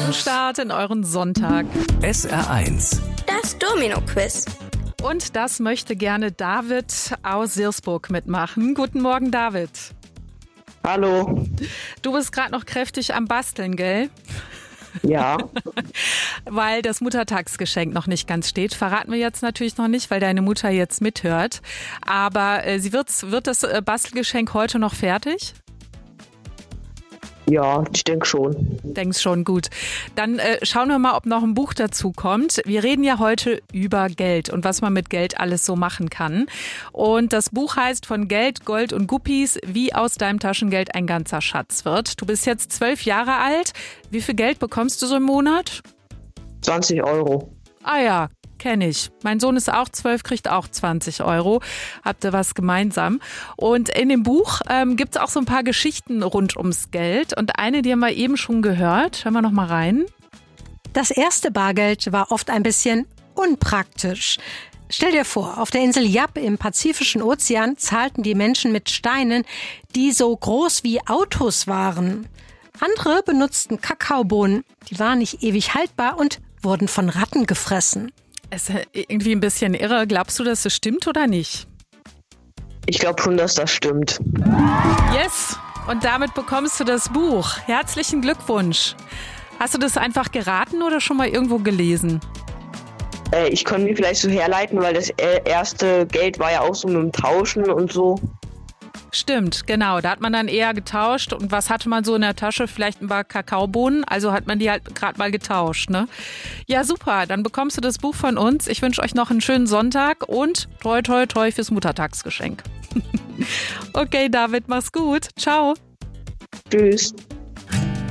Guten Start in euren Sonntag. SR1. Das Domino-Quiz. Und das möchte gerne David aus Sirsburg mitmachen. Guten Morgen, David. Hallo. Du bist gerade noch kräftig am Basteln, gell? Ja. Weil das Muttertagsgeschenk noch nicht ganz steht. Verraten wir jetzt natürlich noch nicht, weil deine Mutter jetzt mithört. Aber wird das Bastelgeschenk heute noch fertig? Ja, ich denke schon. Denkst schon, gut. Dann schauen wir mal, ob noch ein Buch dazu kommt. Wir reden ja heute über Geld und was man mit Geld alles so machen kann. Und das Buch heißt Von Geld, Gold und Guppies, wie aus deinem Taschengeld ein ganzer Schatz wird. Du bist jetzt 12 Jahre alt. Wie viel Geld bekommst du so im Monat? 20 Euro. Ah ja, kenne ich. Mein Sohn ist auch 12, kriegt auch 20 Euro. Habt ihr was gemeinsam? Und in dem Buch gibt es auch so ein paar Geschichten rund ums Geld. Und eine, die haben wir eben schon gehört. Hören wir noch mal rein. Das erste Bargeld war oft ein bisschen unpraktisch. Stell dir vor, auf der Insel Yap im Pazifischen Ozean zahlten die Menschen mit Steinen, die so groß wie Autos waren. Andere benutzten Kakaobohnen. Die waren nicht ewig haltbar und wurden von Ratten gefressen. Es ist irgendwie ein bisschen irre. Glaubst du, dass es stimmt oder nicht? Ich glaube schon, dass das stimmt. Yes! Und damit bekommst du das Buch. Herzlichen Glückwunsch. Hast du das einfach geraten oder schon mal irgendwo gelesen? Ich konnte mir vielleicht so herleiten, weil das erste Geld war ja auch so mit dem Tauschen und so. Stimmt, genau. Da hat man dann eher getauscht. Und was hatte man so in der Tasche? Vielleicht ein paar Kakaobohnen. Also hat man die halt gerade mal getauscht, ne? Ja, super. Dann bekommst du das Buch von uns. Ich wünsche euch noch einen schönen Sonntag und toi, toi, toi fürs Muttertagsgeschenk. Okay, David, mach's gut. Ciao. Tschüss.